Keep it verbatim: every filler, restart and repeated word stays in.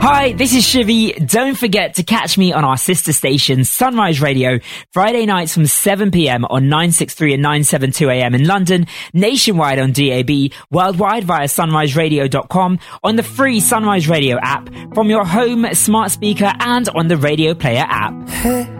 Hi, this is Shivi. Don't forget to catch me on our sister station, Sunrise Radio, Friday nights from seven p.m. on nine sixty-three and nine seventy-two a.m. in London, nationwide on D A B, worldwide via sunrise radio dot com, on the free Sunrise Radio app, from your home smart speaker and on the Radio Player app. Hey.